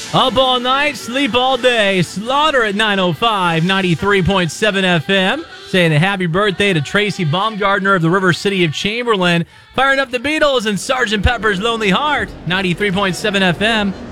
Up all night, sleep all day. Slaughter at 9:05, 93.7 FM. Saying a happy birthday to Tracy Baumgartner of the River City of Chamberlain. Firing up the Beatles and Sgt. Pepper's Lonely Heart, 93.7 FM.